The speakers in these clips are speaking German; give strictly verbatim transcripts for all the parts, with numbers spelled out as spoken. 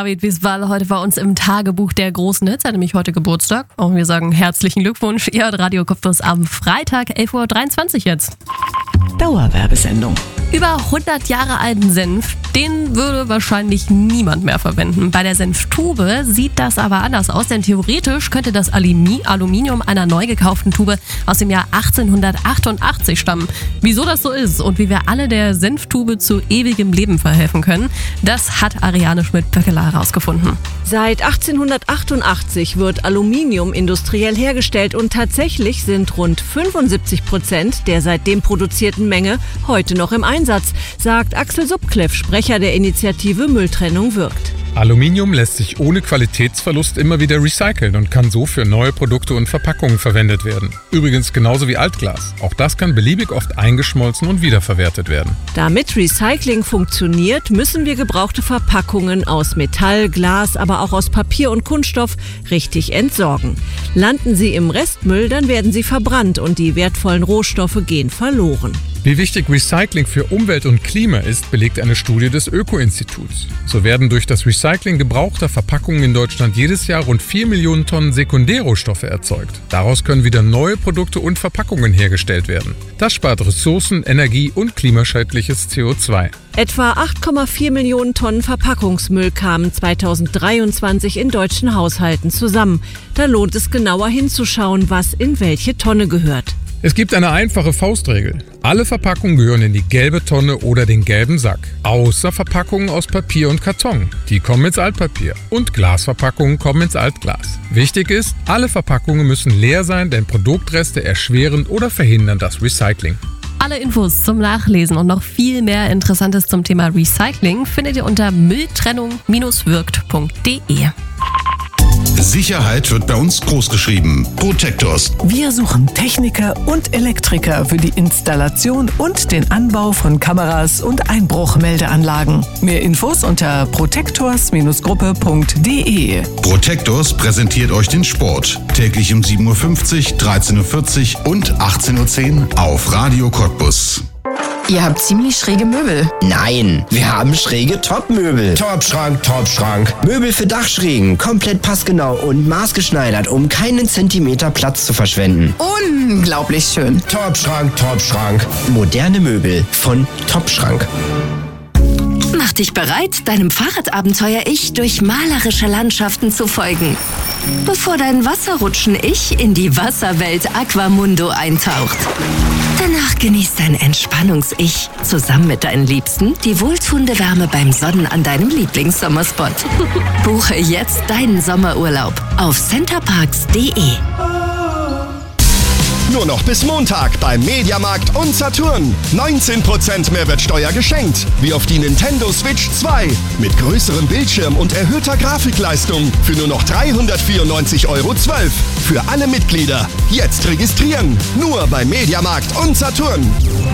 David Bisbal heute bei uns im Tagebuch der großen Hits. Er hat nämlich heute Geburtstag. Und wir sagen herzlichen Glückwunsch. Ihr hört Radio Cottbus am Freitag, elf Uhr dreiundzwanzig jetzt. Dauerwerbesendung. Über hundert Jahre alten Senf, den würde wahrscheinlich niemand mehr verwenden. Bei der Senftube sieht das aber anders aus, denn theoretisch könnte das Alumi- Aluminium einer neu gekauften Tube aus dem Jahr achtzehnhundertachtundachtzig stammen. Wieso das so ist und wie wir alle der Senftube zu ewigem Leben verhelfen können, das hat Ariane Schmidt-Böckeler herausgefunden. Seit achtzehnhundertachtundachtzig wird Aluminium industriell hergestellt und tatsächlich sind rund fünfundsiebzig Prozent der seitdem produzierten Menge heute noch im Einsatz, sagt Axel Subkleff, Sprecher der Initiative Mülltrennung wirkt. Aluminium lässt sich ohne Qualitätsverlust immer wieder recyceln und kann so für neue Produkte und Verpackungen verwendet werden. Übrigens genauso wie Altglas. Auch das kann beliebig oft eingeschmolzen und wiederverwertet werden. Damit Recycling funktioniert, müssen wir gebrauchte Verpackungen aus Metall, Glas, aber auch aus Papier und Kunststoff richtig entsorgen. Landen sie im Restmüll, dann werden sie verbrannt und die wertvollen Rohstoffe gehen verloren. Wie wichtig Recycling für Umwelt und Klima ist, belegt eine Studie des Öko-Instituts. So werden durch das Recycling gebrauchter Verpackungen in Deutschland jedes Jahr rund vier Millionen Tonnen Sekundärrohstoffe erzeugt. Daraus können wieder neue Produkte und Verpackungen hergestellt werden. Das spart Ressourcen, Energie und klimaschädliches C O zwei. Etwa acht Komma vier Millionen Tonnen Verpackungsmüll kamen zweitausenddreiundzwanzig in deutschen Haushalten zusammen. Da lohnt es genauer hinzuschauen, was in welche Tonne gehört. Es gibt eine einfache Faustregel. Alle Verpackungen gehören in die gelbe Tonne oder den gelben Sack. Außer Verpackungen aus Papier und Karton. Die kommen ins Altpapier. Und Glasverpackungen kommen ins Altglas. Wichtig ist, alle Verpackungen müssen leer sein, denn Produktreste erschweren oder verhindern das Recycling. Alle Infos zum Nachlesen und noch viel mehr Interessantes zum Thema Recycling findet ihr unter mülltrennung wirkt punkt de. Sicherheit wird bei uns großgeschrieben. Protectors. Wir suchen Techniker und Elektriker für die Installation und den Anbau von Kameras und Einbruchmeldeanlagen. Mehr Infos unter protectors Gruppe punkt de. Protectors präsentiert euch den Sport. Täglich um sieben Uhr fünfzig, dreizehn Uhr vierzig und achtzehn Uhr zehn auf Radio Cottbus. Ihr habt ziemlich schräge Möbel. Nein, wir haben schräge Topmöbel. Topschrank, Topschrank. Möbel für Dachschrägen, komplett passgenau und maßgeschneidert, um keinen Zentimeter Platz zu verschwenden. Unglaublich schön. Topschrank, Topschrank. Moderne Möbel von Topschrank. Mach dich bereit, deinem Fahrradabenteuer-Ich durch malerische Landschaften zu folgen. Bevor dein Wasserrutschen-Ich in die Wasserwelt Aquamundo eintaucht. Danach genießt dein Entspannungs-Ich zusammen mit deinen Liebsten die wohltuende Wärme beim Sonnen an deinem Lieblingssommerspot. Buche jetzt deinen Sommerurlaub auf centerparks punkt de. Nur noch bis Montag beim Mediamarkt und Saturn. neunzehn Prozent Mehrwertsteuer geschenkt. Wie auf die Nintendo Switch zwei. Mit größerem Bildschirm und erhöhter Grafikleistung. Für nur noch dreihundertvierundneunzig Euro zwölf. Für alle Mitglieder. Jetzt registrieren. Nur beim Mediamarkt und Saturn.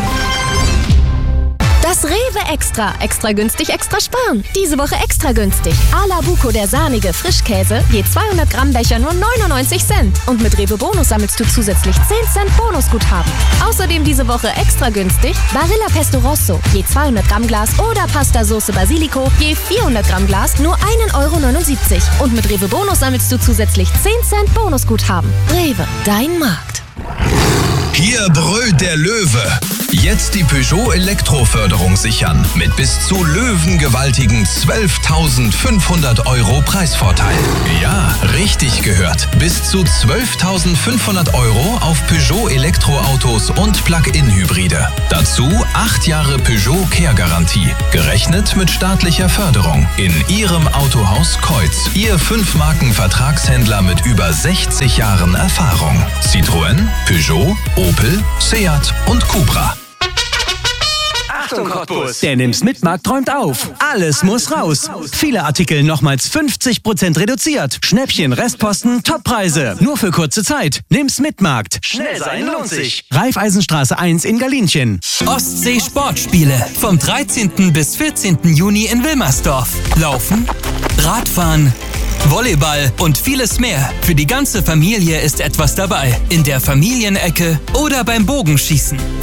Das Rewe Extra. Extra günstig, extra sparen. Diese Woche extra günstig. Ala Buco, der sahnige Frischkäse, je zweihundert Gramm Becher nur neunundneunzig Cent. Und mit Rewe Bonus sammelst du zusätzlich zehn Cent Bonusguthaben. Außerdem diese Woche extra günstig Barilla Pesto Rosso, je zweihundert Gramm Glas oder Pasta Sauce Basilico, je vierhundert Gramm Glas nur ein Euro neunundsiebzig. Und mit Rewe Bonus sammelst du zusätzlich zehn Cent Bonusguthaben. Rewe, dein Markt. Hier brüllt der Löwe. Jetzt die Peugeot Elektroförderung sichern. Mit bis zu löwengewaltigen zwölftausendfünfhundert Euro Preisvorteil. Ja, richtig gehört. Bis zu zwölftausendfünfhundert Euro auf Peugeot Elektroautos und Plug-in-Hybride. Dazu acht Jahre Peugeot Care-Garantie. Gerechnet mit staatlicher Förderung. In Ihrem Autohaus Kreuz. Ihr Fünf-Marken-Vertragshändler mit über sechzig Jahren Erfahrung. Citroën, Peugeot, Opel, Seat und Cupra. Achtung Cottbus! Der Nimm's-Mit-Markt träumt auf. Alles muss raus. Viele Artikel nochmals fünfzig Prozent reduziert. Schnäppchen, Restposten, Toppreise. Nur für kurze Zeit. Nimm's-Mit-Markt. Schnell sein lohnt sich. Raiffeisenstraße eins in Galinchen. Ostsee Sportspiele. Vom dreizehnten bis vierzehnten Juni in Wilmersdorf. Laufen, Radfahren, Volleyball und vieles mehr. Für die ganze Familie ist etwas dabei. In der Familienecke oder beim Bogenschießen.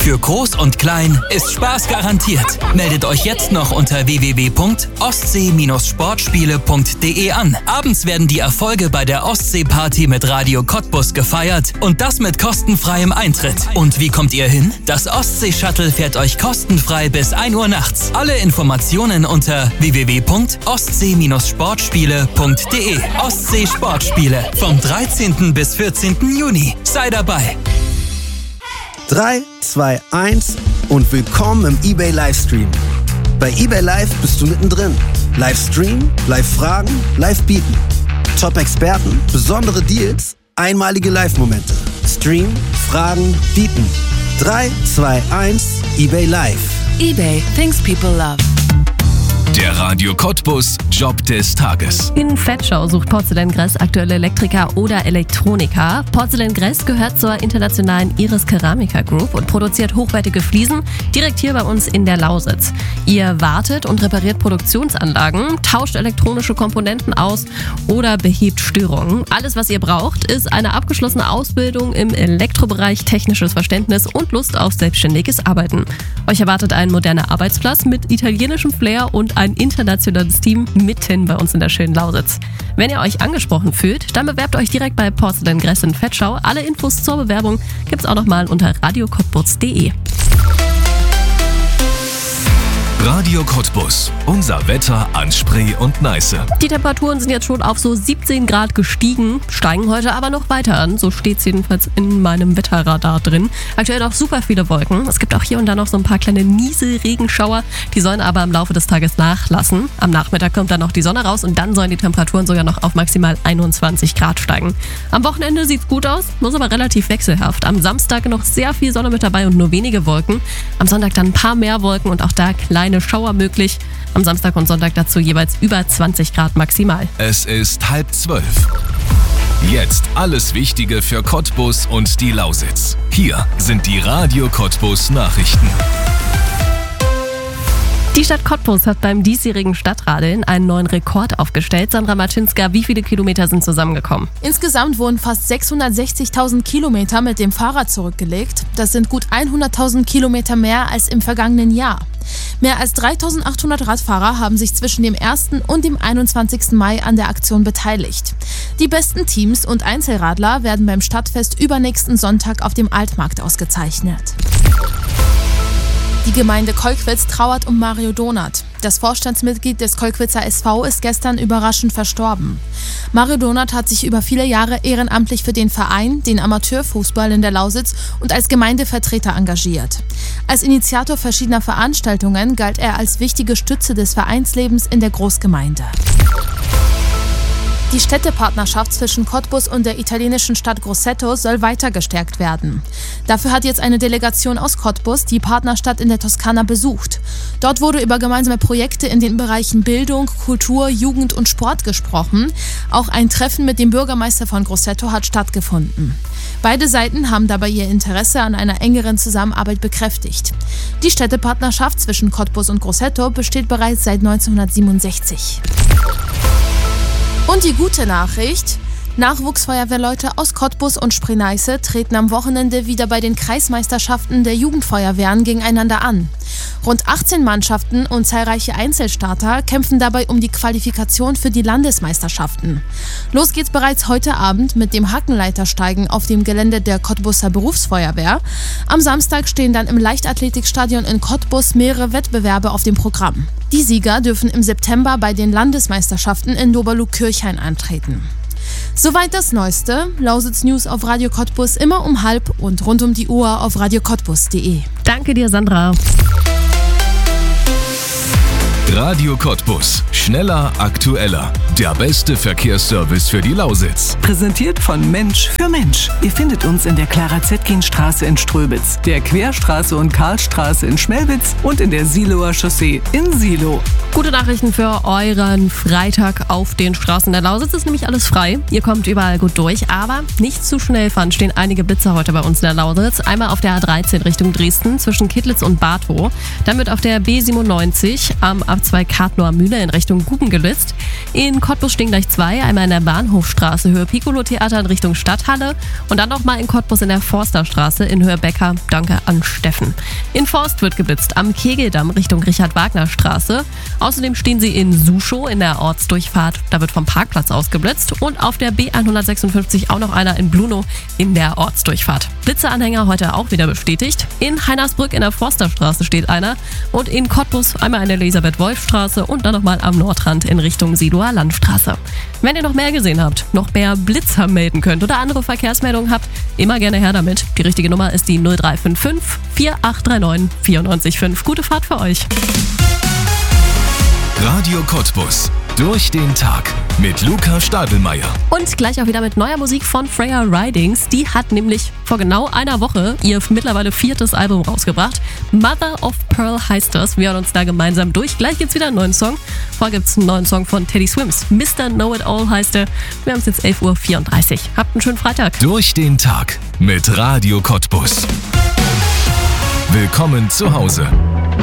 Für Groß und Klein ist Spaß garantiert. Meldet euch jetzt noch unter w w w punkt ostsee Sportspiele punkt d e an. Abends werden die Erfolge bei der Ostsee-Party mit Radio Cottbus gefeiert und das mit kostenfreiem Eintritt. Und wie kommt ihr hin? Das Ostsee-Shuttle fährt euch kostenfrei bis ein Uhr nachts. Alle Informationen unter w w w punkt ostsee Sportspiele punkt d e. Ostsee Sportspiele vom dreizehnten bis vierzehnten Juni. Sei dabei! drei, zwei, eins und willkommen im eBay Livestream. Bei eBay Live bist du mittendrin. Livestream, Live-Fragen, Live-Bieten. Top-Experten, besondere Deals, einmalige Live-Momente. Stream, Fragen, Bieten. drei, zwei, eins, eBay Live. eBay, things people love. Der Radio Cottbus Job des Tages. In Vetschau sucht Porzellangress aktuelle Elektriker oder Elektroniker. Porzellangress gehört zur internationalen Iris Keramica Group und produziert hochwertige Fliesen direkt hier bei uns in der Lausitz. Ihr wartet und repariert Produktionsanlagen, tauscht elektronische Komponenten aus oder behebt Störungen. Alles, was ihr braucht, ist eine abgeschlossene Ausbildung im Elektrobereich, technisches Verständnis und Lust auf selbstständiges Arbeiten. Euch erwartet ein moderner Arbeitsplatz mit italienischem Flair und ein internationales Team mitten bei uns in der schönen Lausitz. Wenn ihr euch angesprochen fühlt, dann bewerbt euch direkt bei Porzellangress in Vetschau. Alle Infos zur Bewerbung gibt's auch nochmal unter radio cottbus punkt d e. Radio Cottbus. Unser Wetter an Spree und Neiße. Die Temperaturen sind jetzt schon auf so siebzehn Grad gestiegen, steigen heute aber noch weiter an. So steht es jedenfalls in meinem Wetterradar drin. Aktuell noch super viele Wolken. Es gibt auch hier und da noch so ein paar kleine Nieselregenschauer. Die sollen aber im Laufe des Tages nachlassen. Am Nachmittag kommt dann noch die Sonne raus und dann sollen die Temperaturen sogar noch auf maximal einundzwanzig Grad steigen. Am Wochenende sieht es gut aus, muss aber relativ wechselhaft. Am Samstag noch sehr viel Sonne mit dabei und nur wenige Wolken. Am Sonntag dann ein paar mehr Wolken und auch da kleine Schauer möglich. Am Samstag und Sonntag dazu jeweils über zwanzig Grad maximal. Es ist halb zwölf. Jetzt alles Wichtige für Cottbus und die Lausitz. Hier sind die Radio Cottbus Nachrichten. Die Stadt Cottbus hat beim diesjährigen Stadtradeln einen neuen Rekord aufgestellt. Sandra Marczynska, wie viele Kilometer sind zusammengekommen? Insgesamt wurden fast sechshundertsechzigtausend Kilometer mit dem Fahrrad zurückgelegt. Das sind gut hunderttausend Kilometer mehr als im vergangenen Jahr. Mehr als dreitausendachthundert Radfahrer haben sich zwischen dem ersten und dem einundzwanzigsten Mai an der Aktion beteiligt. Die besten Teams und Einzelradler werden beim Stadtfest übernächsten Sonntag auf dem Altmarkt ausgezeichnet. Die Gemeinde Kolkwitz trauert um Mario Donath. Das Vorstandsmitglied des Kolkwitzer S V ist gestern überraschend verstorben. Mario Donath hat sich über viele Jahre ehrenamtlich für den Verein, den Amateurfußball in der Lausitz und als Gemeindevertreter engagiert. Als Initiator verschiedener Veranstaltungen galt er als wichtige Stütze des Vereinslebens in der Großgemeinde. Die Städtepartnerschaft zwischen Cottbus und der italienischen Stadt Grosseto soll weiter gestärkt werden. Dafür hat jetzt eine Delegation aus Cottbus die Partnerstadt in der Toskana besucht. Dort wurde über gemeinsame Projekte in den Bereichen Bildung, Kultur, Jugend und Sport gesprochen. Auch ein Treffen mit dem Bürgermeister von Grosseto hat stattgefunden. Beide Seiten haben dabei ihr Interesse an einer engeren Zusammenarbeit bekräftigt. Die Städtepartnerschaft zwischen Cottbus und Grosseto besteht bereits seit neunzehnhundertsiebenundsechzig. Und die gute Nachricht: Nachwuchsfeuerwehrleute aus Cottbus und Spree-Neiße treten am Wochenende wieder bei den Kreismeisterschaften der Jugendfeuerwehren gegeneinander an. Rund achtzehn Mannschaften und zahlreiche Einzelstarter kämpfen dabei um die Qualifikation für die Landesmeisterschaften. Los geht's bereits heute Abend mit dem Hackenleitersteigen auf dem Gelände der Cottbuser Berufsfeuerwehr. Am Samstag stehen dann im Leichtathletikstadion in Cottbus mehrere Wettbewerbe auf dem Programm. Die Sieger dürfen im September bei den Landesmeisterschaften in Doberlug-Kirchhain antreten. Soweit das Neueste. Lausitz News auf Radio Cottbus immer um halb und rund um die Uhr auf radio cottbus punkt de. Danke dir, Sandra. Radio Cottbus. Schneller, aktueller. Der beste Verkehrsservice für die Lausitz. Präsentiert von Mensch für Mensch. Ihr findet uns in der Clara-Zetkin-Straße in Ströbitz, der Querstraße und Karlstraße in Schmelwitz und in der Siloer Chaussee in Silo. Gute Nachrichten für euren Freitag auf den Straßen der Lausitz. Ist nämlich alles frei. Ihr kommt überall gut durch, aber nicht zu schnell fahren. Stehen einige Blitzer heute bei uns in der Lausitz. Einmal auf der A dreizehn Richtung Dresden zwischen Kittlitz und Bartow. Dann wird auf der B siebenundneunzig am Abzweig Kartnoer Mühle in Richtung Gubengelütz. In Cottbus stehen gleich zwei, einmal in der Bahnhofstraße Höhe Piccolo-Theater in Richtung Stadthalle und dann nochmal in Cottbus in der Forsterstraße in Höhe Becker. Danke an Steffen. In Forst wird geblitzt am Kegeldamm Richtung Richard-Wagner-Straße. Außerdem stehen sie in Suschow in der Ortsdurchfahrt. Da wird vom Parkplatz aus geblitzt. Und auf der B hundertsechsundfünfzig auch noch einer in Blunow in der Ortsdurchfahrt. Blitzeanhänger heute auch wieder bestätigt. In Heinersbrück in der Forsterstraße steht einer. Und in Cottbus einmal in der Elisabeth-Wolf-Straße und dann nochmal am Nordrand in Richtung Sidoer Landstraße. Wenn ihr noch mehr gesehen habt, noch mehr Blitzer melden könnt oder andere Verkehrsmeldungen habt, immer gerne her damit. Die richtige Nummer ist die null drei fünf fünf, vier acht drei neun, vier neun fünf. Gute Fahrt für euch. Radio Cottbus. Durch den Tag mit Luca Stadelmeier. Und gleich auch wieder mit neuer Musik von Freya Ridings. Die hat nämlich vor genau einer Woche ihr mittlerweile viertes Album rausgebracht. Mother of Pearl heißt das. Wir hören uns da gemeinsam durch. Gleich gibt's wieder einen neuen Song. Vorher gibt's einen neuen Song von Teddy Swims. Mister Know-It-All heißt er. Wir haben es jetzt elf Uhr vierunddreißig. Habt einen schönen Freitag. Durch den Tag mit Radio Cottbus. Willkommen zu Hause.